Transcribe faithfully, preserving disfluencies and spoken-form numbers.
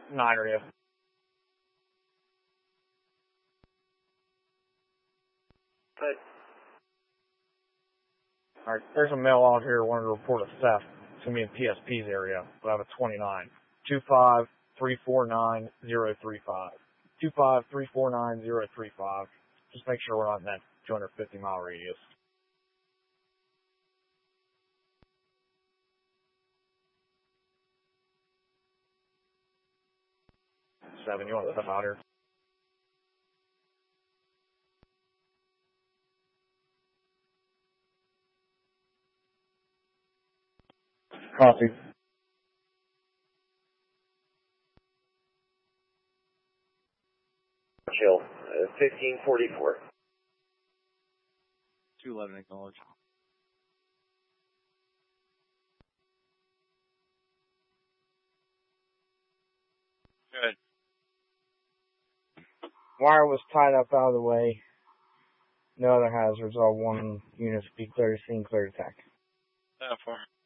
Nine are you? Good. Alright, there's a male out here wanting to report a theft. It's going to be in P S P's area, but I have a twenty-nine. two five three four nine zero three five. two five three four nine zero three five. Just make sure we're not in that two hundred fifty mile radius. Seven, you want to step out here? Copy. Chill. Uh, fifteen forty-four. two eleven, acknowledge. Good. Wire was tied up out of the way. No other hazards. All one unit to be clear to scene, clear to attack. That far.